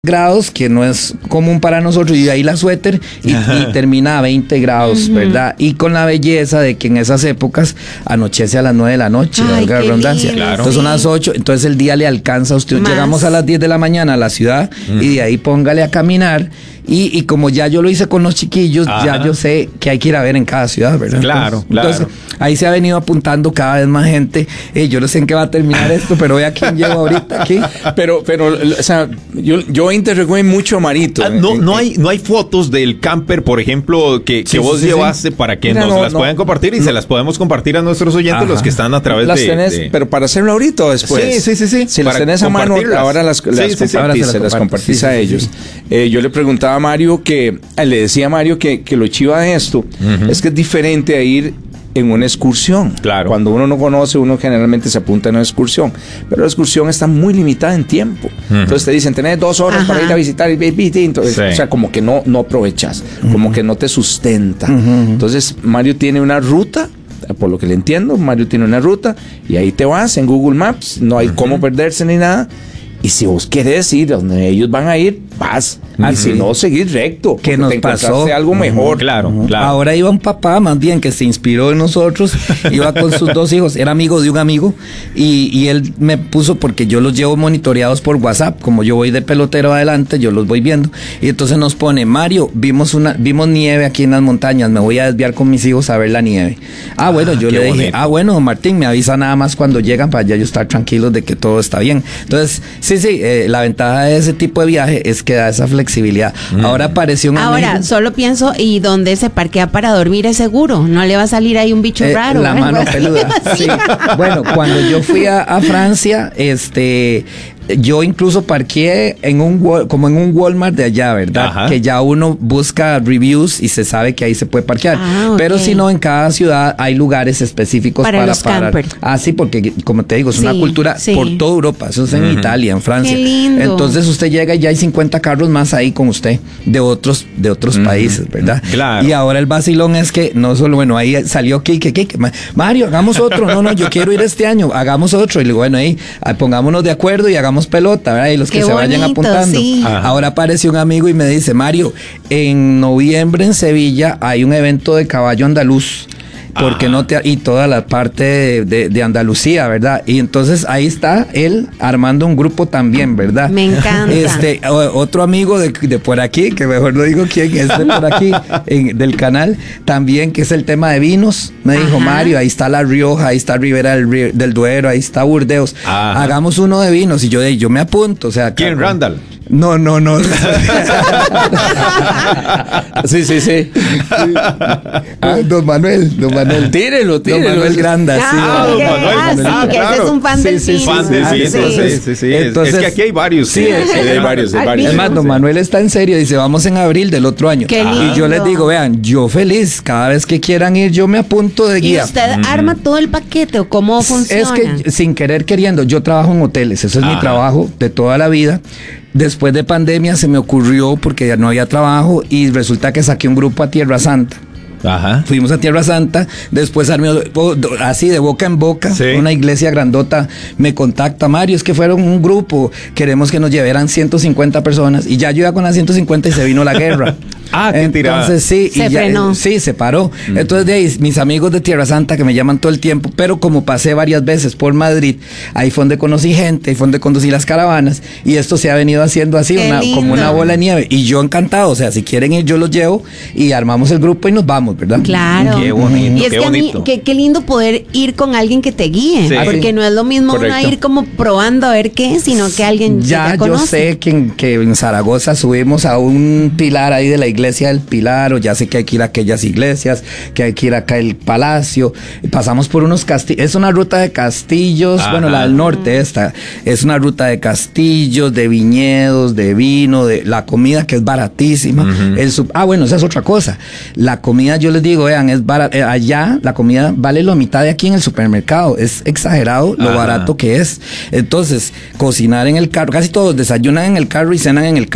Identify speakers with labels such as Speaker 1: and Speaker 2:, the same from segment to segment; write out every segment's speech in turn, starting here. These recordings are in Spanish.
Speaker 1: grados, que no es común para nosotros, y de ahí la suéter y termina a 20 grados, ¿verdad? Y con la belleza de que en esas épocas anochece a las 9 de la noche, valga la redundancia.
Speaker 2: Claro.
Speaker 1: Entonces son las 8, entonces el día le alcanza a usted.
Speaker 3: Más.
Speaker 1: Llegamos a las 10 de la mañana a la ciudad y de ahí póngale a caminar. Y como ya yo lo hice con los chiquillos, ya yo sé que hay que ir a ver en cada ciudad, ¿verdad?
Speaker 2: Claro,
Speaker 1: Entonces, ahí se ha venido apuntando cada vez más gente. Yo no sé en qué va a terminar esto, pero ve a quién llevo ahorita aquí.
Speaker 4: Pero, o sea, yo interrogué mucho a Marito.
Speaker 2: No hay fotos del camper, por ejemplo, que vos llevaste para que
Speaker 4: Mira,
Speaker 2: nos las puedan compartir y se las podemos compartir a nuestros oyentes, los que están a través
Speaker 4: las tenés, pero para hacerlo ahorita o después.
Speaker 2: Sí.
Speaker 4: Si las tenés a mano, ahora las compartís,
Speaker 1: Ahora
Speaker 4: se las compartís a ellos. Yo le preguntaba a Mario le decía a Mario que lo chiva de esto es que es diferente a ir en una excursión.
Speaker 2: Claro.
Speaker 4: Cuando uno no conoce, uno generalmente se apunta en una excursión, pero la excursión está muy limitada en tiempo. Entonces te dicen, tenés 2 horas para ir a visitar el baby. Entonces, o sea, como que no aprovechas, como que no te sustenta. Entonces, Mario tiene una ruta. Por lo que le entiendo, Mario tiene una ruta y ahí te vas en Google Maps, no hay cómo perderse ni nada. Y si vos querés ir a donde ellos van a ir, vas. Y si no, seguir recto.
Speaker 1: ¿Qué nos pasó?
Speaker 4: Algo mejor.
Speaker 2: Claro.
Speaker 1: Ahora iba un papá, más bien, que se inspiró en nosotros. Iba con sus 2 hijos. Era amigo de un amigo. Y él me puso, porque yo los llevo monitoreados por WhatsApp. Como yo voy de pelotero adelante, yo los voy viendo. Y entonces nos pone, Mario, vimos nieve aquí en las montañas. Me voy a desviar con mis hijos a ver la nieve. Bueno, yo le dije, bueno, Martín, me avisa nada más cuando llegan para ya yo estar tranquilos de que todo está bien. Entonces, sí, la ventaja de ese tipo de viaje es que da esa flexibilidad. Ahora apareció un amigo.
Speaker 3: Solo pienso, ¿y dónde se parquea para dormir es seguro? No le va a salir ahí un bicho raro.
Speaker 1: La mano peluda. Sí. Bueno, cuando yo fui a Francia, yo incluso parqué como en un Walmart de allá, ¿verdad? Que ya uno busca reviews y se sabe que ahí se puede parquear.
Speaker 3: Okay.
Speaker 1: Pero si no, en cada ciudad hay lugares específicos para
Speaker 3: los campers.
Speaker 1: Sí, porque como te digo, es una cultura por toda Europa. Eso es en Italia, en Francia.
Speaker 3: Qué lindo.
Speaker 1: Entonces usted llega y ya hay 50 carros más ahí con usted de otros países, ¿verdad?
Speaker 2: Claro.
Speaker 1: Y ahora el vacilón es que no solo, ahí salió Kike, Mario, hagamos otro. No, yo quiero ir este año, hagamos otro. Y luego, ahí pongámonos de acuerdo y hagamos pelota, ¿verdad? Y los que se vayan apuntando.
Speaker 3: Sí.
Speaker 1: Ahora apareció un amigo y me dice, Mario, en noviembre en Sevilla hay un evento de caballo andaluz. Porque y toda la parte de Andalucía, ¿verdad? Y entonces ahí está él armando un grupo también, ¿verdad?
Speaker 3: Me encanta.
Speaker 1: Otro amigo de por aquí, que mejor no digo quién es de por aquí, del canal, también, que es el tema de vinos. Me dijo, Mario, ahí está La Rioja, ahí está Ribera del Duero, ahí está Burdeos. Hagamos uno de vinos. Y yo me apunto. O sea,
Speaker 2: ¿Quién, Randall?
Speaker 1: No.
Speaker 4: Sí.
Speaker 1: Don Manuel.
Speaker 4: Tírelo.
Speaker 1: Don Manuel Granda.
Speaker 3: Que ese es un fan del vino.
Speaker 2: Sí. Entonces, es que aquí hay varios.
Speaker 1: Sí,
Speaker 4: hay varios.
Speaker 1: Es más, Don Manuel está en serio. Dice, vamos en abril del otro año.
Speaker 3: Qué lindo.
Speaker 1: Y yo les digo, vean, yo feliz. Cada vez que quieran ir, yo me apunto de guía.
Speaker 3: ¿Y usted arma todo el paquete o cómo funciona?
Speaker 1: Es que sin querer queriendo, yo trabajo en hoteles. Eso es mi trabajo de toda la vida. Después de pandemia se me ocurrió, porque ya no había trabajo, y resulta que saqué un grupo a Tierra Santa. Fuimos a Tierra Santa, después así de boca en boca, una iglesia grandota me contacta, Mario, es que fueron un grupo, queremos que nos llevaran 150 personas, y ya yo iba con las 150 y se vino la guerra. Entonces
Speaker 3: se frenó.
Speaker 1: Se paró. Entonces de ahí mis amigos de Tierra Santa que me llaman todo el tiempo, pero como pasé varias veces por Madrid, ahí fue donde conocí gente, ahí fue donde conocí las caravanas, y esto se ha venido haciendo así, como una bola de nieve, y yo encantado, o sea, si quieren ir yo los llevo y armamos el grupo y nos vamos, ¿verdad?
Speaker 3: Claro.
Speaker 2: Qué bonito.
Speaker 3: Y es que a mí, qué lindo poder ir con alguien que te guíe, porque no es lo mismo uno ir como probando a ver qué, sino que alguien
Speaker 1: ya
Speaker 3: conoce.
Speaker 1: Yo sé que en Zaragoza subimos a un pilar ahí de la iglesia del Pilar, o ya sé que hay que ir a aquellas iglesias, que hay que ir acá al palacio, pasamos por unos castillos, es una ruta de castillos, bueno, la del norte es una ruta de castillos, de viñedos, de vino, de la comida que es baratísima, bueno, esa es otra cosa, la comida, yo les digo, vean, es barata, allá la comida vale la mitad de aquí en el supermercado, es exagerado lo barato que es. Entonces, cocinar en el carro, casi todos desayunan en el carro y cenan en el carro.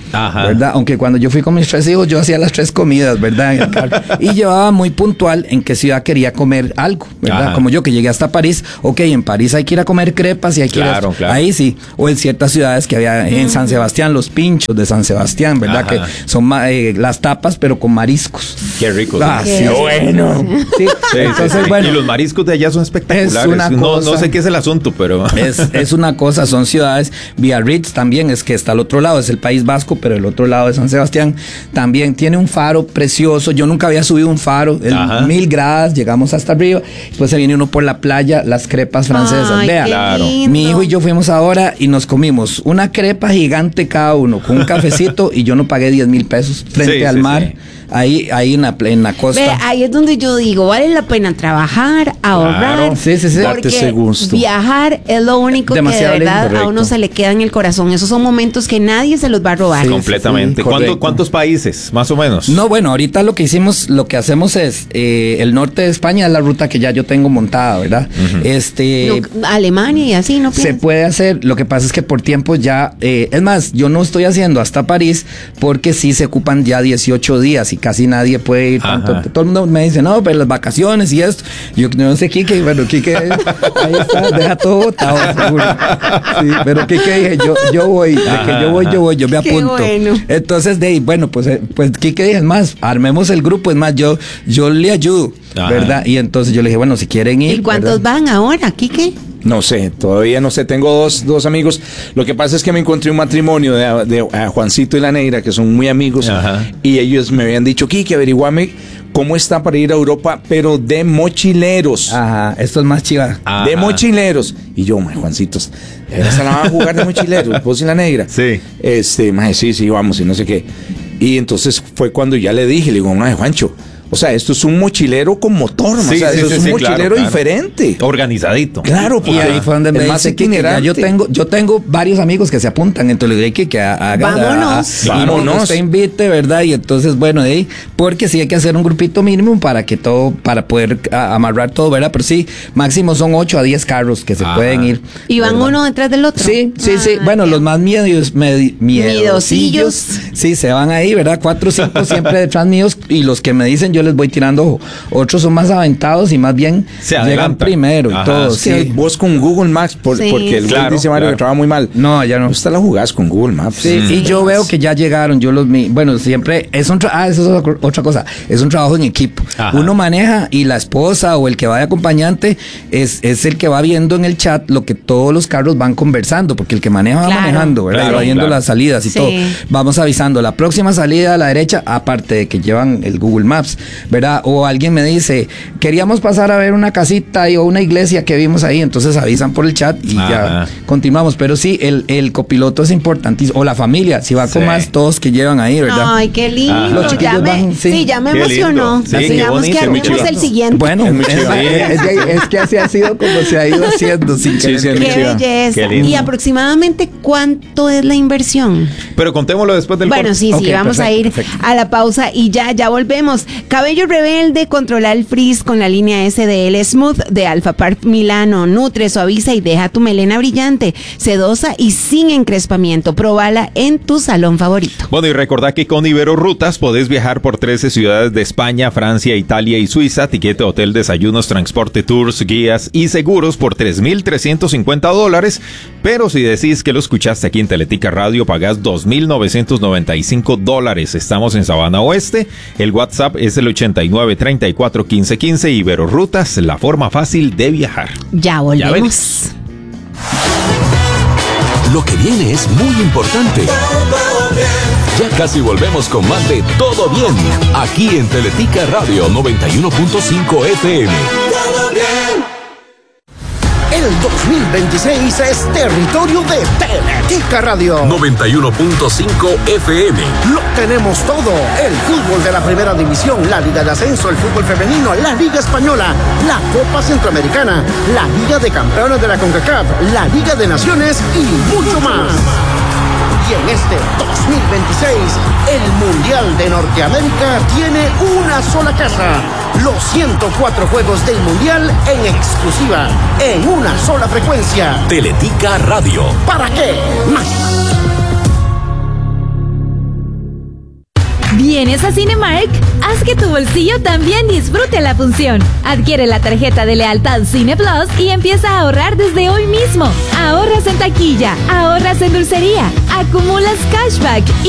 Speaker 1: ¿verdad? Aunque cuando yo fui con mis 3 hijos, yo hacía las 3 comidas, ¿verdad? En el carro. Y llevaba muy puntual en qué ciudad quería comer algo, ¿verdad? Como yo que llegué hasta París, ok, en París hay que ir a comer crepas y hay que ir a... Ahí sí. O en ciertas ciudades que había en San Sebastián, los pinchos de San Sebastián, ¿verdad? Que son las tapas, pero con mariscos.
Speaker 2: Qué rico.
Speaker 1: Sí, bueno. Sí, entonces, bueno.
Speaker 2: Y los mariscos de allá son espectaculares. Es una cosa, no sé qué es el asunto, pero...
Speaker 1: Es una cosa, son ciudades. Biarritz también es que está al otro lado, es el País Vasco, pero el otro lado de San Sebastián también tiene un faro precioso. Yo nunca había subido un faro, 1000 gradas, llegamos hasta arriba. Después se viene uno por la playa, las crepas francesas. Vea, mi hijo y yo fuimos ahora y nos comimos una crepa gigante cada uno, con un cafecito, y yo no pagué 10,000 pesos frente al mar. Ahí en la costa.
Speaker 3: Ve, ahí es donde yo digo, vale la pena trabajar, ahorrar.
Speaker 4: Darte ese gusto.
Speaker 3: Viajar es lo único que de verdad a uno se le queda en el corazón. Esos son momentos que nadie se los va a robar.
Speaker 2: Completamente. ¿Cuántos países, más o menos?
Speaker 1: No, bueno, ahorita lo que hacemos es el norte de España es la ruta que ya yo tengo montada, ¿verdad?
Speaker 3: Alemania y así, ¿no?
Speaker 1: Se puede hacer. Lo que pasa es que por tiempo ya, es más, yo no estoy haciendo hasta París porque sí se ocupan ya 18 días y casi nadie puede ir tanto. Todo el mundo me dice, no, pero las vacaciones y esto. Yo no sé, Quique, bueno, Quique, ahí está, deja todo botado, seguro. Sí, pero Quique dije, yo voy, de que yo me apunto. Bueno. Entonces, pues Quique dije, es más, armemos el grupo, es más, yo le ayudo, ¿verdad? Y entonces yo le dije, bueno, si quieren ir.
Speaker 3: ¿Y cuántos van ahora, Quique?
Speaker 4: No sé, todavía no sé. Tengo dos amigos. Lo que pasa es que me encontré un matrimonio de Juancito y la Negra, que son muy amigos, y ellos me habían dicho, Kiki, averiguame cómo está para ir a Europa, pero de mochileros.
Speaker 1: Esto es más chiva.
Speaker 4: De mochileros. Y yo, Juancito, ¿de verdad se la van a jugar de mochileros? Vos y la Negra.
Speaker 2: Sí.
Speaker 4: Sí, vamos, y no sé qué. Y entonces fue cuando ya le dije, le digo, Juancho, o sea, esto es un mochilero con motor, esto es un mochilero diferente.
Speaker 2: Organizadito.
Speaker 4: Claro, porque
Speaker 1: y ahí fue donde me dice que yo tengo varios amigos que se apuntan, entonces le dije que
Speaker 3: vámonos.
Speaker 1: Y usted invite, ¿verdad? Y entonces, bueno, porque sí hay que hacer un grupito mínimo para poder amarrar todo, ¿verdad? Pero sí, máximo son 8 a 10 carros que se pueden ir.
Speaker 3: ¿Y van uno detrás del otro?
Speaker 1: Sí. Bueno, los más miedosillos, sí, se van ahí, ¿verdad? 4 o 5 siempre detrás míos, y los que me dicen yo les voy tirando. Otros son más aventados y más bien llegan primero y todo.
Speaker 4: Sí. Vos con Google Maps, porque el güey dice Mario que trabaja muy mal.
Speaker 1: No, ya no.
Speaker 4: Usted la jugás con Google Maps.
Speaker 1: Sí, y yo veo que ya llegaron. Bueno, siempre es eso es otra cosa. Es un trabajo en equipo. Uno maneja y la esposa o el que va de acompañante es el que va viendo en el chat lo que todos los carros van conversando, porque el que maneja va manejando, ¿verdad? Va viendo las salidas y todo. Vamos avisando la próxima salida a la derecha, aparte de que llevan el Google Maps, ¿verdad? O alguien me dice, queríamos pasar a ver una casita o una iglesia que vimos ahí, entonces avisan por el chat y ya continuamos. Pero sí, el copiloto es importantísimo, o la familia, si va con más, todos que llevan ahí, ¿verdad?
Speaker 3: Ay, qué lindo.
Speaker 1: Los chiquillos
Speaker 3: ya me emocionó. Digamos que haremos el siguiente.
Speaker 1: Bueno, es que así ha sido como se ha ido haciendo.
Speaker 3: Qué belleza. ¿Y aproximadamente cuánto es la inversión?
Speaker 2: Pero contémoslo después del
Speaker 3: corte. Sí, vamos a ir a la pausa y ya volvemos. Cabello rebelde, controla el frizz con la línea SDL Smooth de Alpha Park Milano. Nutre, suaviza y deja tu melena brillante, sedosa y sin encrespamiento. Próbala en tu salón favorito.
Speaker 2: Bueno, y recordá que con Ibero Rutas podés viajar por 13 ciudades de España, Francia, Italia y Suiza. Tiquete, hotel, desayunos, transporte, tours, guías y seguros por $3,350. Pero si decís que lo escuchaste aquí en Teletica Radio, pagás $2,995. Estamos en Sabana Oeste. El WhatsApp es el 89341515. Ibero Rutas, la forma fácil de viajar.
Speaker 3: Ya volvemos.
Speaker 5: Lo que viene es muy importante. Ya casi volvemos con más de Todo Bien, aquí en Teletica Radio 91.5 FM. Todo bien.
Speaker 6: El 2026 es territorio de Teletica Radio
Speaker 5: 91.5 FM.
Speaker 6: Lo tenemos todo: el fútbol de la primera división, la Liga de Ascenso, el fútbol femenino, la Liga Española, la Copa Centroamericana, la Liga de Campeones de la CONCACAF, la Liga de Naciones y mucho más. Y en este 2026, el Mundial de Norteamérica tiene una sola casa. Los 104 juegos del Mundial en exclusiva, en una sola frecuencia.
Speaker 5: Teletica Radio.
Speaker 6: ¿Para qué más?
Speaker 7: vienes a Cinemark, haz que tu bolsillo también disfrute la función. Adquiere la tarjeta de lealtad Cine Plus y empieza a ahorrar desde hoy mismo. Ahorras en taquilla, ahorras en dulcería, acumulas cashback